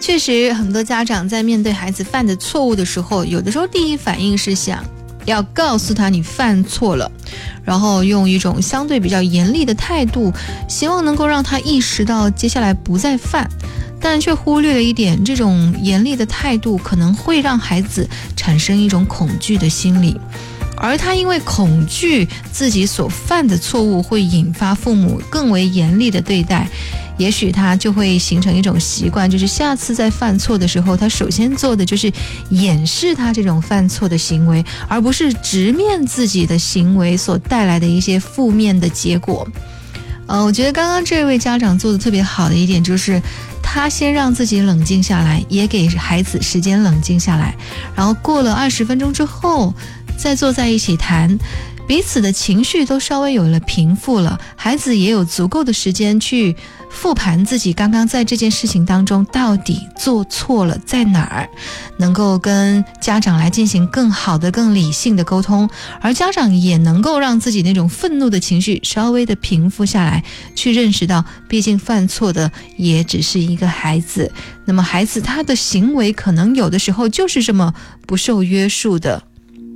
确实，很多家长在面对孩子犯的错误的时候，有的时候第一反应是想要告诉他你犯错了，然后用一种相对比较严厉的态度，希望能够让他意识到接下来不再犯，但却忽略了一点，这种严厉的态度可能会让孩子产生一种恐惧的心理，而他因为恐惧自己所犯的错误会引发父母更为严厉的对待，也许他就会形成一种习惯，就是下次在犯错的时候，他首先做的就是掩饰他这种犯错的行为，而不是直面自己的行为所带来的一些负面的结果。我觉得刚刚这位家长做的特别好的一点，就是他先让自己冷静下来，也给孩子时间冷静下来，然后过了20分钟之后再坐在一起谈，彼此的情绪都稍微有了平复了，孩子也有足够的时间去复盘自己刚刚在这件事情当中到底做错了在哪儿，能够跟家长来进行更好的更理性的沟通，而家长也能够让自己那种愤怒的情绪稍微的平复下来，去认识到毕竟犯错的也只是一个孩子，那么孩子他的行为可能有的时候就是这么不受约束的。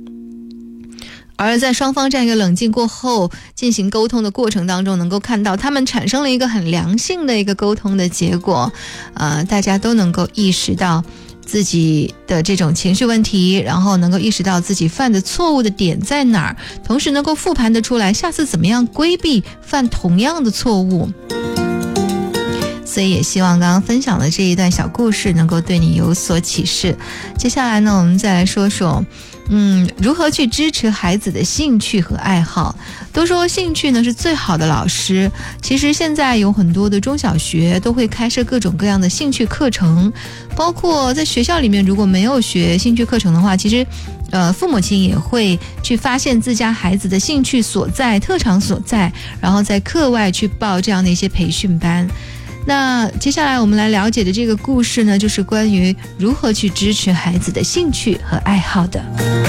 而在双方这样一个冷静过后进行沟通的过程当中，能够看到他们产生了一个很良性的一个沟通的结果，大家都能够意识到自己的这种情绪问题，然后能够意识到自己犯的错误的点在哪儿，同时能够复盘得出来下次怎么样规避犯同样的错误。所以也希望刚刚分享的这一段小故事能够对你有所启示。接下来呢，我们再来说说如何去支持孩子的兴趣和爱好。都说兴趣呢是最好的老师，其实现在有很多的中小学都会开设各种各样的兴趣课程，包括在学校里面如果没有学兴趣课程的话，其实父母亲也会去发现自家孩子的兴趣所在、特长所在，然后在课外去报这样的一些培训班。那接下来我们来了解的这个故事呢，就是关于如何去支持孩子的兴趣和爱好的。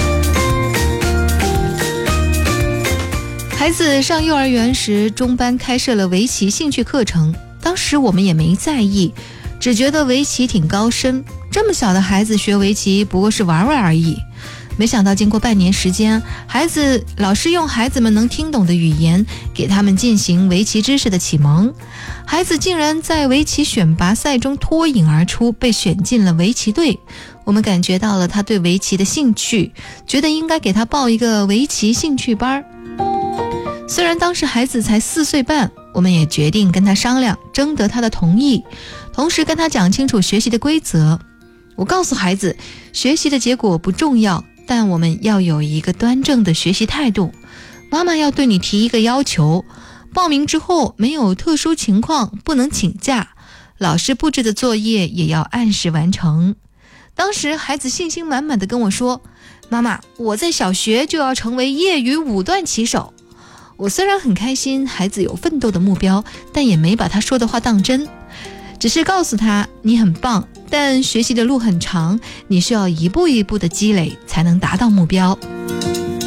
孩子上幼儿园时，中班开设了围棋兴趣课程，当时我们也没在意，只觉得围棋挺高深，这么小的孩子学围棋不过是玩玩而已。没想到经过半年时间，老师用孩子们能听懂的语言给他们进行围棋知识的启蒙，孩子竟然在围棋选拔赛中脱颖而出，被选进了围棋队。我们感觉到了他对围棋的兴趣，觉得应该给他报一个围棋兴趣班。虽然当时孩子才4岁半，我们也决定跟他商量，征得他的同意，同时跟他讲清楚学习的规则。我告诉孩子，学习的结果不重要，但我们要有一个端正的学习态度。妈妈要对你提一个要求，报名之后没有特殊情况不能请假，老师布置的作业也要按时完成。当时孩子信心满满地跟我说，妈妈，我在小学就要成为业余5段棋手。我虽然很开心孩子有奋斗的目标，但也没把他说的话当真，只是告诉他，你很棒，但学习的路很长，你需要一步一步的积累才能达到目标。